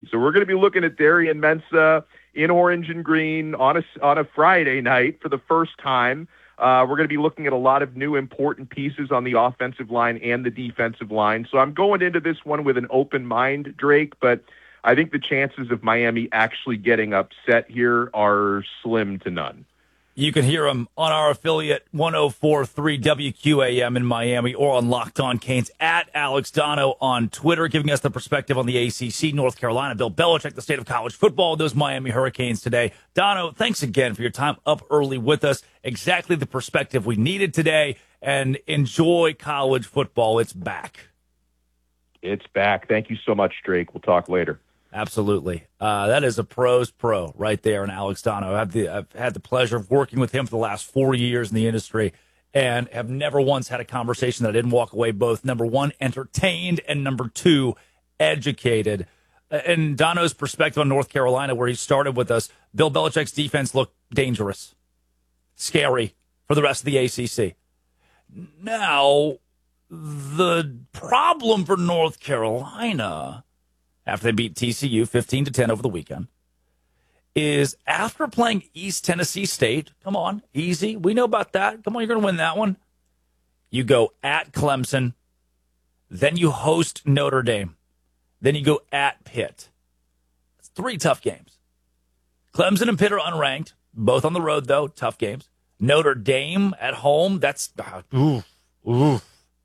So we're going to be looking at Darian Mensah in orange and green on a Friday night for the first time. We're going to be looking at a lot of new important pieces on the offensive line and the defensive line. So I'm going into this one with an open mind, Drake, but I think the chances of Miami actually getting upset here are slim to none. You can hear him on our affiliate 104.3 WQAM in Miami or on Locked On Canes at Alex Dono on Twitter, giving us the perspective on the ACC, North Carolina, Bill Belichick, the state of college football, those Miami Hurricanes today. Dono, thanks again for your time up early with us. Exactly the perspective we needed today, and enjoy college football. It's back. It's back. Thank you so much, Drake. We'll talk later. Absolutely. That is a pro's pro right there in Alex Dono. I've had the pleasure of working with him for the last 4 years in the industry and have never once had a conversation that I didn't walk away both, number one, entertained, and number two, educated. And Dono's perspective on North Carolina, where he started with us, Bill Belichick's defense looked dangerous, scary for the rest of the ACC. Now, the problem for North Carolina, after they beat TCU 15-10 over the weekend, is after playing East Tennessee State, come on, easy, we know about that, come on, you're going to win that one. You go at Clemson, then you host Notre Dame, then you go at Pitt. It's 3 tough games. Clemson and Pitt are unranked, both on the road, though, tough games. Notre Dame at home, that's, oof.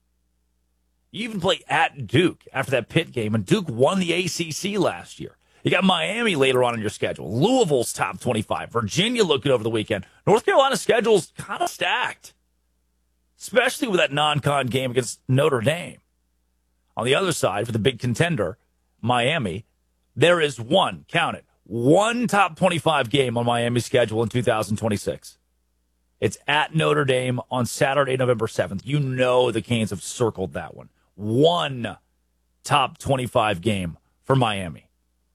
You even play at Duke after that Pitt game, and Duke won the ACC last year. You got Miami later on in your schedule. Louisville's top 25. Virginia looking over the weekend. North Carolina's schedule's kind of stacked, especially with that non-con game against Notre Dame. On the other side, for the big contender, Miami, there is one top 25 game on Miami's schedule in 2026. It's at Notre Dame on Saturday, November 7th. You know the Canes have circled that one. One top 25 game for Miami.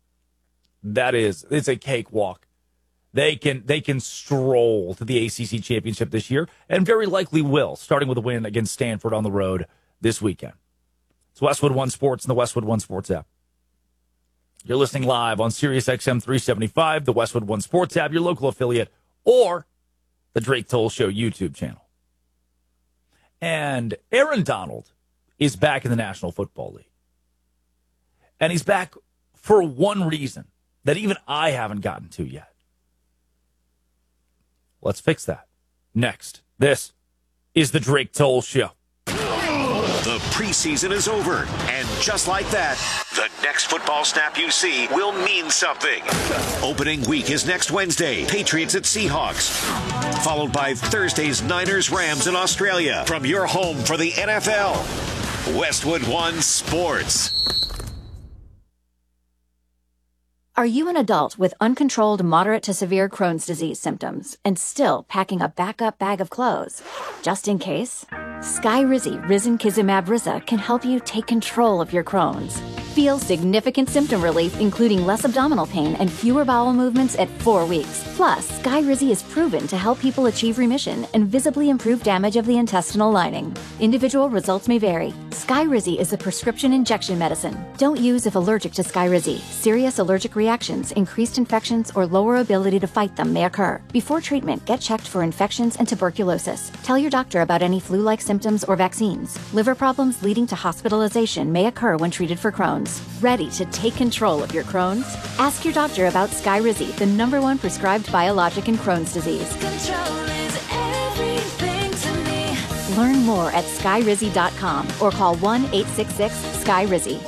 It's a cakewalk. They can stroll to the ACC championship this year, and very likely will, starting with a win against Stanford on the road this weekend. It's Westwood One Sports and the Westwood One Sports app. You're listening live on Sirius XM 375, the Westwood One Sports app, your local affiliate, or the Drake Toll Show YouTube channel. And Aaron Donald is back in the National Football League. And he's back for one reason that even I haven't gotten to yet. Let's fix that. Next, this is the Drake Toll Show. The preseason is over, and just like that, the next football snap you see will mean something. Opening week is next Wednesday, Patriots at Seahawks, followed by Thursday's Niners-Rams in Australia. From your home for the NFL, Westwood One Sports. Are you an adult with uncontrolled moderate to severe Crohn's disease symptoms and still packing a backup bag of clothes? Just in case? Skyrizi Risankizumab Riza can help you take control of your Crohn's. Feel significant symptom relief, including less abdominal pain and fewer bowel movements at 4 weeks. Plus, Skyrizi is proven to help people achieve remission and visibly improve damage of the intestinal lining. Individual results may vary. Skyrizi is a prescription injection medicine. Don't use if allergic to Skyrizi. Serious allergic reactions, increased infections, or lower ability to fight them may occur. Before treatment, get checked for infections and tuberculosis. Tell your doctor about any flu-like symptoms or vaccines. Liver problems leading to hospitalization may occur when treated for Crohn's. Ready to take control of your Crohn's? Ask your doctor about Skyrizi, the #1 prescribed biologic in Crohn's disease. Control is everything to me. Learn more at skyrizi.com or call 1-866-SKYRIZI.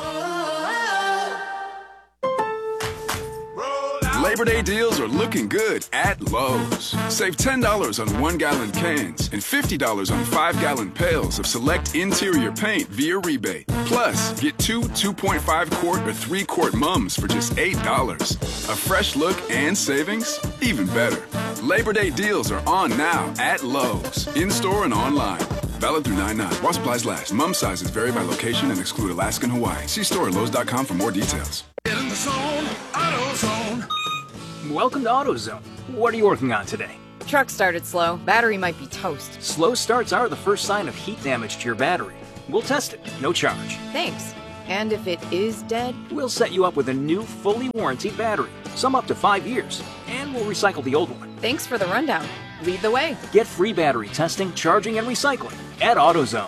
Labor Day deals are looking good at Lowe's. Save $10 on 1-gallon cans and $50 on 5-gallon pails of select interior paint via rebate. Plus, get 2.5-quart or 3-quart mums for just $8. A fresh look and savings? Even better. Labor Day deals are on now at Lowe's, in-store and online. Valid through 9/9. While supplies last. Mum sizes vary by location and exclude Alaska and Hawaii. See store at Lowe's.com for more details. Get in the zone, AutoZone. Welcome to AutoZone. What are you working on today? Truck started slow. Battery might be toast. Slow starts are the first sign of heat damage to your battery. We'll test it. No charge. Thanks. And if it is dead? We'll set you up with a new, fully warranted battery, some up to 5 years, and we'll recycle the old one. Thanks for the rundown. Lead the way. Get free battery testing, charging, and recycling at AutoZone.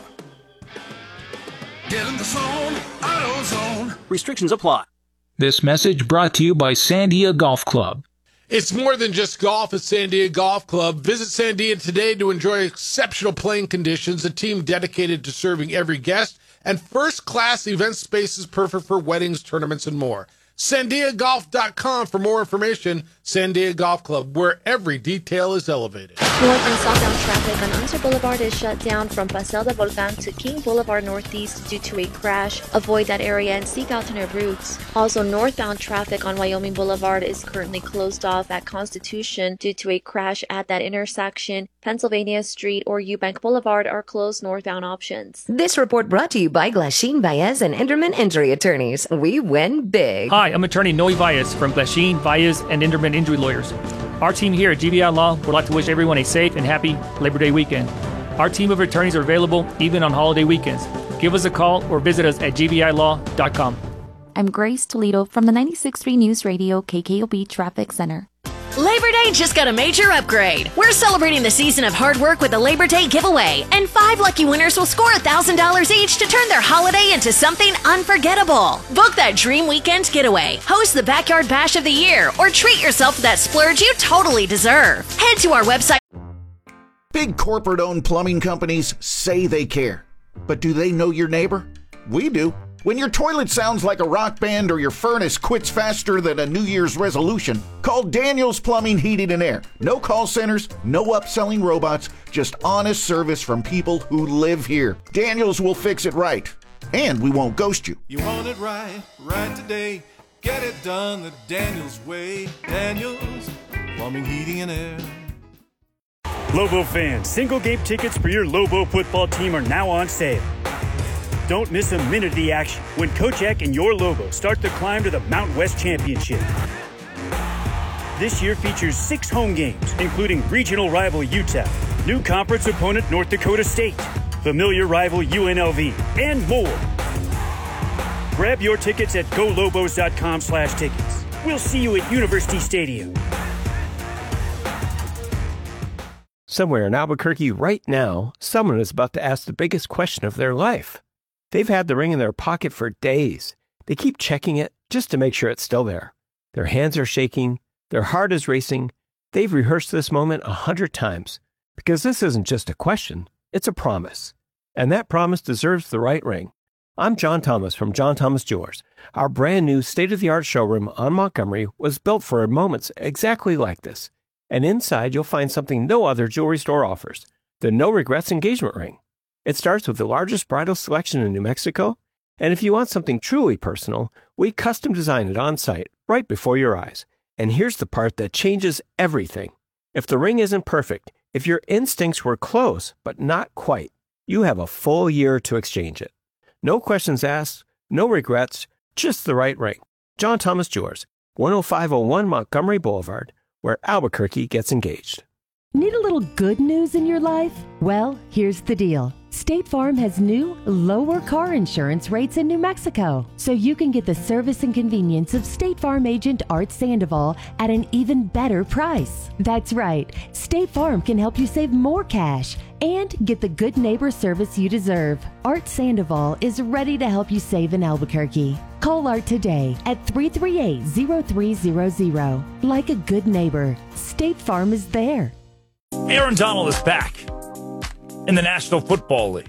Get in the zone, AutoZone. Restrictions apply. This message brought to you by Sandia Golf Club. It's more than just golf at Sandia Golf Club. Visit Sandia today to enjoy exceptional playing conditions, a team dedicated to serving every guest, and first-class event spaces perfect for weddings, tournaments, and more. SandiaGolf.com for more information. Sandia Golf Club, where every detail is elevated. North and southbound traffic on Unser Boulevard is shut down from Paseo de Volcan to King Boulevard Northeast due to a crash. Avoid that area and seek alternate routes. Also, northbound traffic on Wyoming Boulevard is currently closed off at Constitution due to a crash at that intersection. Pennsylvania Street or Eubank Boulevard are closed northbound options. This report brought to you by Glasheen Baez and Enderman Injury Attorneys. We win big. Hi, I'm attorney Noe Baez from Glasheen, Baez, and Enderman Injury Lawyers. Our team here at GBI Law would like to wish everyone a safe and happy Labor Day weekend. Our team of attorneys are available even on holiday weekends. Give us a call or visit us at gbilaw.com. I'm Grace Toledo from the 96.3 News Radio KKOB Traffic Center. Labor Day just got a major upgrade. We're celebrating the season of hard work with the Labor Day giveaway, and 5 lucky winners will score $1,000 each to turn their holiday into something unforgettable. Book that dream weekend getaway, host the Backyard Bash of the Year, or treat yourself to that splurge you totally deserve. Head to our website. Big corporate-owned plumbing companies say they care, but do they know your neighbor? We do. When your toilet sounds like a rock band or your furnace quits faster than a New Year's resolution, call Daniels Plumbing, Heating, and Air. No call centers, no upselling robots, just honest service from people who live here. Daniels will fix it right, and we won't ghost you. You want it right, right today. Get it done the Daniels way. Daniels Plumbing, Heating, and Air. Lobo fans, single game tickets for your Lobo football team are now on sale. Don't miss a minute of the action when Coach Eck and your Lobo start the climb to the Mountain West Championship. This year features 6 home games, including regional rival UTEP, new conference opponent North Dakota State, familiar rival UNLV, and more. Grab your tickets at golobos.com/tickets. We'll see you at University Stadium. Somewhere in Albuquerque right now, someone is about to ask the biggest question of their life. They've had the ring in their pocket for days. They keep checking it just to make sure it's still there. Their hands are shaking. Their heart is racing. They've rehearsed this moment 100 times because this isn't just a question, it's a promise. And that promise deserves the right ring. I'm John Thomas from John Thomas Jewelers. Our brand new state-of-the-art showroom on Montgomery was built for moments exactly like this. And inside you'll find something no other jewelry store offers, the No Regrets engagement ring. It starts with the largest bridal selection in New Mexico, and if you want something truly personal, we custom design it on site, right before your eyes. And here's the part that changes everything. If the ring isn't perfect, if your instincts were close, but not quite, you have a full year to exchange it. No questions asked, no regrets, just the right ring. John Thomas Jewelers, 10501 Montgomery Boulevard, where Albuquerque gets engaged. Need a little good news in your life? Well, here's the deal. State Farm has new, lower car insurance rates in New Mexico, so you can get the service and convenience of State Farm agent Art Sandoval at an even better price. That's right, State Farm can help you save more cash and get the good neighbor service you deserve. Art Sandoval is ready to help you save in Albuquerque. Call Art today at 338-0300. Like a good neighbor, State Farm is there. Aaron Donald is back in the National Football League.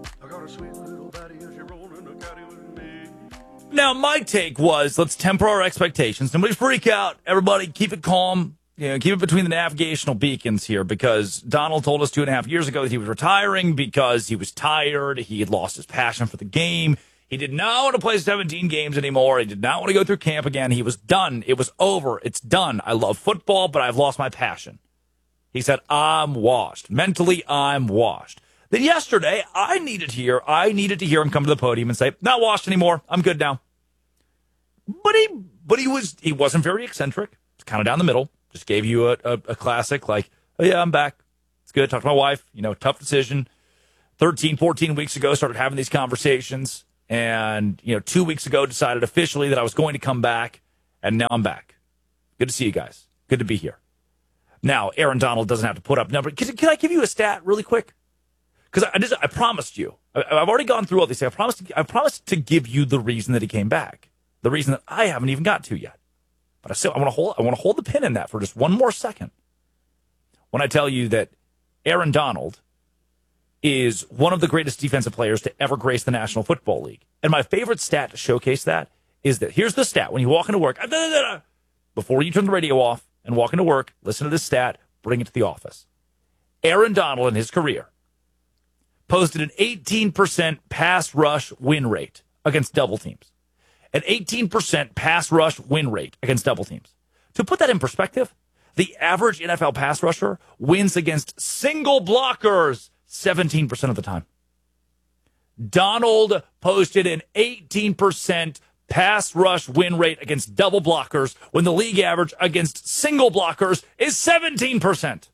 Now, my take was, let's temper our expectations. Nobody freak out. Everybody keep it calm. Keep it between the navigational beacons here, because Donald told us 2.5 years ago that he was retiring because he was tired. He had lost his passion for the game. He did not want to play 17 games anymore. He did not want to go through camp again. He was done. It was over. It's done. I love football, but I've lost my passion. He said, I'm washed. Mentally, I'm washed. Then yesterday, I needed to hear him come to the podium and say, not washed anymore. I'm good now. But he wasn't very eccentric. It's kind of down the middle. Just gave you a classic, like, oh yeah, I'm back. It's good. Talked to my wife. Tough decision. 13, 14 weeks ago, started having these conversations. And, 2 weeks ago decided officially that I was going to come back, and now I'm back. Good to see you guys. Good to be here. Now, Aaron Donald doesn't have to put up numbers. Can I give you a stat really quick? Because I promised you. I've already gone through all these things. I promised to give you the reason that he came back. The reason that I haven't even got to yet. But I want to hold the pin in that for just one more second. When I tell you that Aaron Donald is one of the greatest defensive players to ever grace the National Football League. And my favorite stat to showcase that is that here's the stat. When you walk into work, before you turn the radio off and walk into work, listen to this stat, bring it to the office. Aaron Donald in his career posted an 18% pass rush win rate against double teams. An 18% pass rush win rate against double teams. To put that in perspective, the average NFL pass rusher wins against single blockers 17% of the time. Donald posted an 18% pass rush win rate against double blockers when the league average against single blockers is 17%.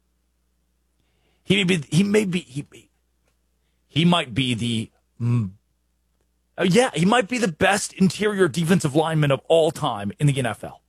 He might be the best interior defensive lineman of all time in the NFL.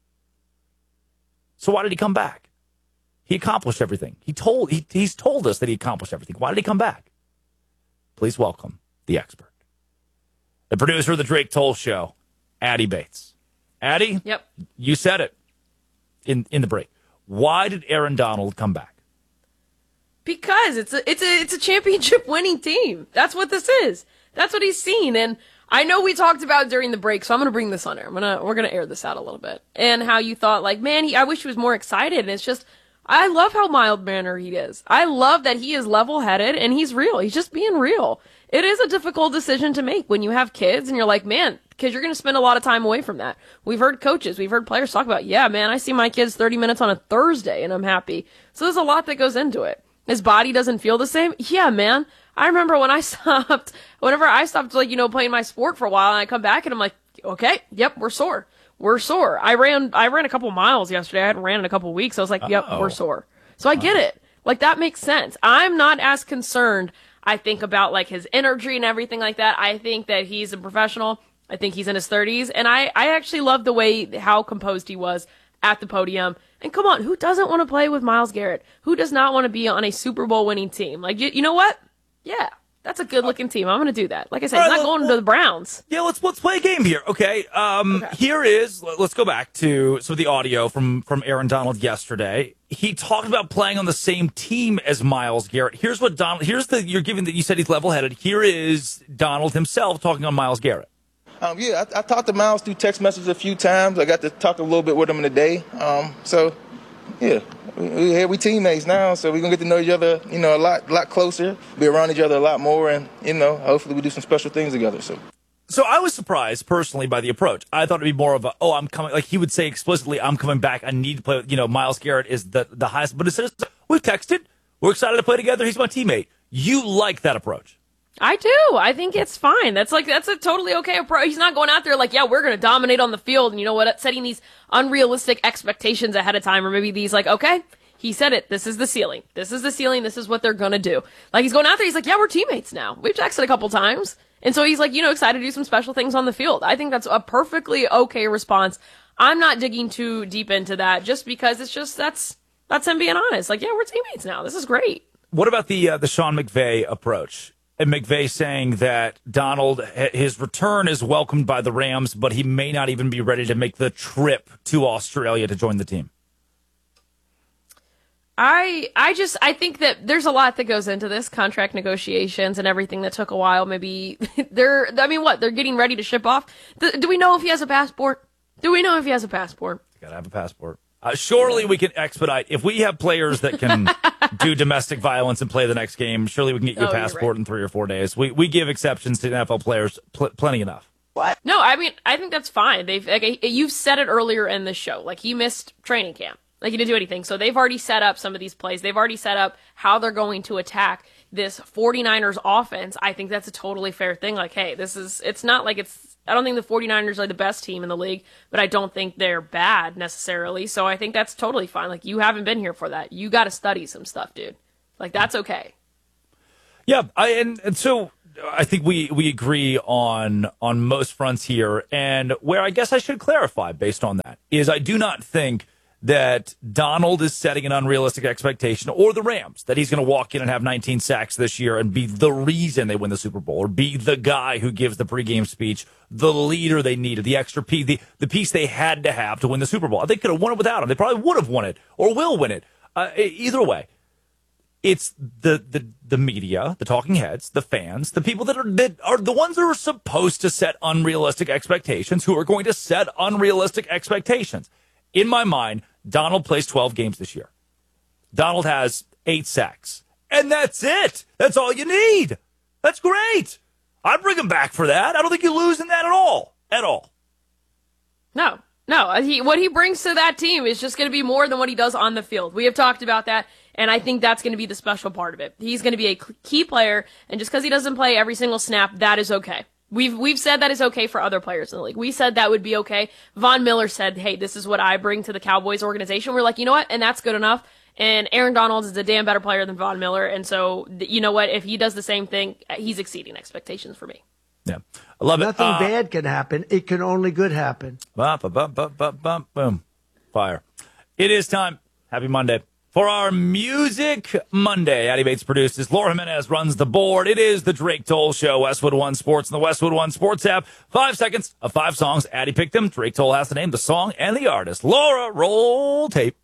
So why did he come back? He accomplished everything. He's told us that he accomplished everything. Why did he come back? Please welcome the expert, the producer of the Drake Toll Show, Addie Bates. Addie, yep, you said it in the break. Why did Aaron Donald come back? Because it's a championship winning team. That's what this is. That's what he's seen. And I know we talked about it during the break, so I'm gonna bring this on air. We're gonna air this out a little bit. And how you thought, like, man, I wish he was more excited. And it's just, I love how mild-mannered he is. I love that he is level-headed and he's real. He's just being real. It is a difficult decision to make when you have kids and you're like, man, because you're going to spend a lot of time away from that. We've heard coaches, we've heard players talk about, yeah, man, I see my kids 30 minutes on a Thursday and I'm happy. So there's a lot that goes into it. His body doesn't feel the same. Yeah, man. I remember whenever I stopped, like, playing my sport for a while and I come back and I'm like, okay, yep, we're sore. We're sore. I ran a couple miles yesterday. I hadn't ran in a couple weeks. I was like, yep, we're sore. So I get it. Like, that makes sense. I'm not as concerned, I think, about, like, his energy and everything like that. I think that he's a professional. I think he's in his 30s. And I actually love the way, how composed he was at the podium. And come on, who doesn't want to play with Myles Garrett? Who does not want to be on a Super Bowl winning team? Like, you know what? Yeah. That's a good-looking team. I'm going to do that. Like I said, he's not going to the Browns. Yeah, let's play a game here, okay? Here is, let's go back to some of the audio from Aaron Donald yesterday. He talked about playing on the same team as Myles Garrett. Here's what Donald, you said he's level-headed. Here is Donald himself talking on Myles Garrett. I talked to Myles through text messages a few times. I got to talk a little bit with him in the day. We teammates now, so we're going to get to know each other, a lot closer, be around each other a lot more, and, hopefully we do some special things together. So I was surprised, personally, by the approach. I thought it'd be more of a, I'm coming, like he would say explicitly, I'm coming back, I need to play with, Myles Garrett is the highest, but instead we've texted, we're excited to play together, he's my teammate. You like that approach? I do. I think it's fine. That's a totally okay approach. He's not going out there like, yeah, we're going to dominate on the field. And you know what? Setting these unrealistic expectations ahead of time, or maybe these like, okay, he said it. This is the ceiling. This is the ceiling. This is what they're going to do. Like, he's going out there. He's like, yeah, we're teammates now. We've texted a couple times. And so he's like, excited to do some special things on the field. I think that's a perfectly okay response. I'm not digging too deep into that just because it's just, that's him being honest. Like, yeah, we're teammates now. This is great. What about the Sean McVay approach? And McVay saying that Donald, his return is welcomed by the Rams, but he may not even be ready to make the trip to Australia to join the team. I think that there's a lot that goes into this, contract negotiations and everything that took a while. Maybe they're getting ready to ship off. Do we know if he has a passport? Gotta have a passport. Surely we can expedite. If we have players that can do domestic violence and play the next game, surely we can get you a passport in 3 or 4 days. We give exceptions to NFL players plenty enough. What? No, I mean, I think that's fine. You've said it earlier in the show. Like, he missed training camp. Like, he didn't do anything. So they've already set up some of these plays. They've already set up how they're going to attack this 49ers offense. I think that's a totally fair thing. Like, hey, it's not like I don't think the 49ers are the best team in the league, but I don't think they're bad necessarily. So I think that's totally fine. Like, you haven't been here for that. You got to study some stuff, dude. Like, that's okay. Yeah. And so I think we agree on most fronts here. And where I guess I should clarify based on that is I do not think that Donald is setting an unrealistic expectation, or the Rams, that he's going to walk in and have 19 sacks this year and be the reason they win the Super Bowl, or be the guy who gives the pregame speech, the leader they needed, the extra piece, the piece they had to have to win the Super Bowl. They could have won it without him. They probably would have won it or will win it. Either way, it's the media, the talking heads, the fans, the people that are the ones that are supposed to set unrealistic expectations, who are going to set unrealistic expectations. In my mind, Donald plays 12 games this year. Donald has 8 sacks. And that's it. That's all you need. That's great. I'd bring him back for that. I don't think you lose in that at all. At all. No. What he brings to that team is just going to be more than what he does on the field. We have talked about that, and I think that's going to be the special part of it. He's going to be a key player, and just because he doesn't play every single snap, that is okay. We've said that is okay for other players in the league. We said that would be okay. Von Miller said, hey, this is what I bring to the Cowboys organization. We're like, you know what? And that's good enough. And Aaron Donald is a damn better player than Von Miller. And so, you know what? If he does the same thing, he's exceeding expectations for me. Yeah. I love it. Nothing bad can happen. It can only good happen. Boom. Fire. It is time. Happy Monday. For our Music Monday, Addy Bates produces. Laura Jimenez runs the board. It is the Drake Toll Show, Westwood One Sports, and the Westwood One Sports app. 5 seconds of 5 songs. Addy picked them. Drake Toll has to name the song and the artist. Laura, roll tape.